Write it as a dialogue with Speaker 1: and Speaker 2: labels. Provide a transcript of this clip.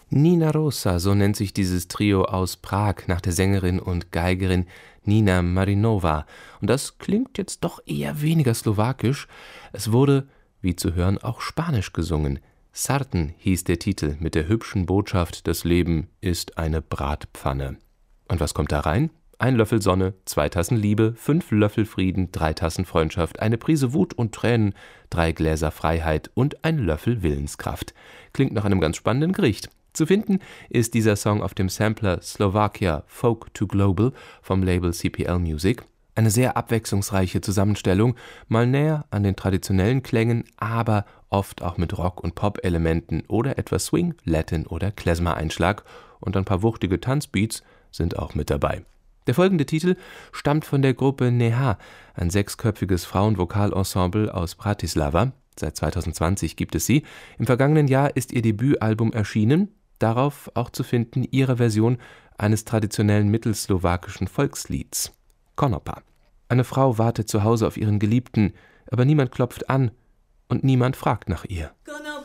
Speaker 1: Nina Rosa, so nennt sich dieses Trio aus Prag nach der Sängerin und Geigerin Nina Marinova. Und das klingt jetzt doch eher weniger slowakisch. Es wurde, wie zu hören, auch Spanisch gesungen. Sarten hieß der Titel mit der hübschen Botschaft: Das Leben ist eine Bratpfanne. Und was kommt da rein? 1 Löffel Sonne, 2 Tassen Liebe, 5 Löffel Frieden, 3 Tassen Freundschaft, eine Prise Wut und Tränen, 3 Gläser Freiheit und 1 Löffel Willenskraft. Klingt nach einem ganz spannenden Gericht. Zu finden ist dieser Song auf dem Sampler Slovakia Folk to Global vom Label CPL Music. Eine sehr abwechslungsreiche Zusammenstellung, mal näher an den traditionellen Klängen, aber oft auch mit Rock- und Pop-Elementen oder etwas Swing, Latin- oder Klezmer-Einschlag, und ein paar wuchtige Tanzbeats sind auch mit dabei. Der folgende Titel stammt von der Gruppe Neha, ein 6-köpfiges Frauenvokalensemble aus Bratislava. Seit 2020 gibt es sie. Im vergangenen Jahr ist ihr Debütalbum erschienen, darauf auch zu finden ihre Version eines traditionellen mittelslowakischen Volkslieds, Konopa. Eine Frau wartet zu Hause auf ihren Geliebten, aber niemand klopft an und niemand fragt nach ihr.